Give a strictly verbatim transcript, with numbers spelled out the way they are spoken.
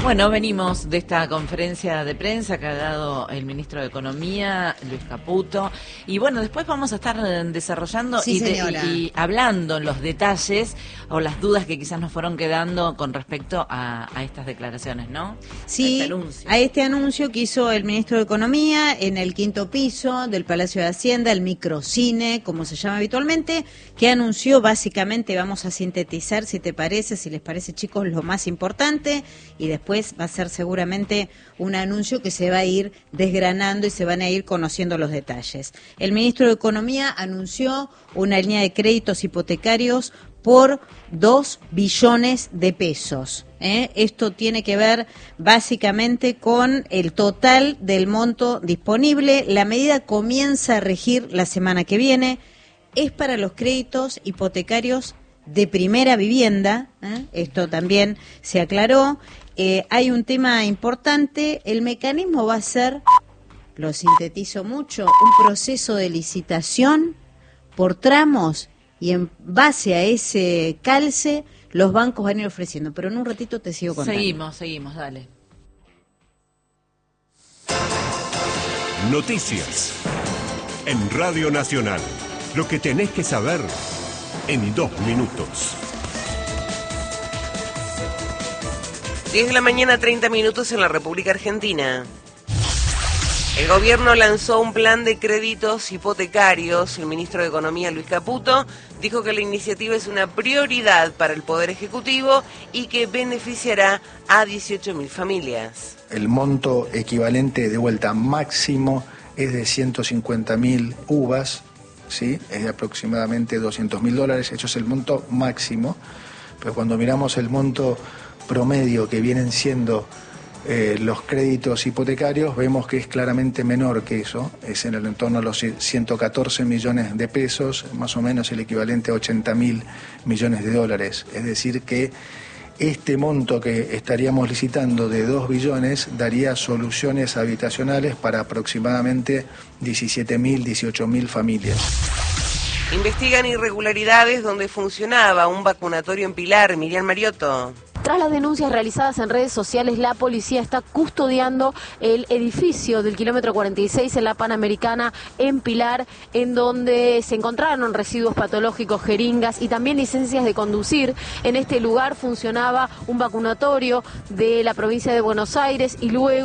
Bueno, venimos de esta conferencia de prensa que ha dado el ministro de Economía, Luis Caputo, y bueno, después vamos a estar desarrollando sí, y, de, y, y hablando los detalles o las dudas que quizás nos fueron quedando con respecto a, a estas declaraciones, ¿no? Sí, a este, anuncio. a este anuncio que hizo el ministro de Economía en el quinto piso del Palacio de Hacienda, el microcine, como se llama habitualmente, que anunció básicamente, vamos a sintetizar, si te parece, si les parece, chicos, lo más importante, y después va a ser seguramente un anuncio que se va a ir desgranando y se van a ir conociendo los detalles. El ministro de Economía anunció una línea de créditos hipotecarios por dos billones de pesos. ¿eh? Esto tiene que ver básicamente con el total del monto disponible. La medida comienza a regir la semana que viene. Es para los créditos hipotecarios de primera vivienda. ¿eh? Esto también se aclaró. Eh, hay un tema importante, el mecanismo va a ser, lo sintetizo mucho, un proceso de licitación por tramos y en base a ese calce los bancos van a ir ofreciendo, pero en un ratito te sigo contando. Seguimos, seguimos, dale. Noticias en Radio Nacional, lo que tenés que saber en dos minutos. diez de la mañana, treinta minutos en la República Argentina. El gobierno lanzó un plan de créditos hipotecarios. El ministro de Economía, Luis Caputo, dijo que la iniciativa es una prioridad para el Poder Ejecutivo y que beneficiará a dieciocho mil familias. El monto equivalente de vuelta máximo es de ciento cincuenta mil uvas, ¿sí? Es de aproximadamente doscientos mil dólares. Eso es el monto máximo. Pero cuando miramos el monto promedio que vienen siendo eh, los créditos hipotecarios, vemos que es claramente menor que eso, es en el entorno de los ciento catorce millones de pesos, más o menos el equivalente a ochenta mil millones de dólares. Es decir que este monto que estaríamos licitando de dos billones daría soluciones habitacionales para aproximadamente diecisiete mil, dieciocho mil familias. Investigan irregularidades donde funcionaba un vacunatorio en Pilar. Miriam Mariotto. Tras las denuncias realizadas en redes sociales, la policía está custodiando el edificio del kilómetro cuarenta y seis en la Panamericana en Pilar, en donde se encontraron residuos patológicos, jeringas y también licencias de conducir. En este lugar funcionaba un vacunatorio de la provincia de Buenos Aires y luego